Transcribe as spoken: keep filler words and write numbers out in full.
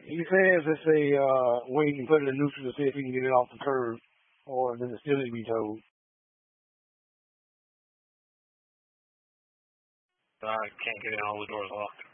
He says it's a uh, wing and put it in neutral to see if he can get it off the curve, or does it still need to be towed? I can't get in, all the doors locked.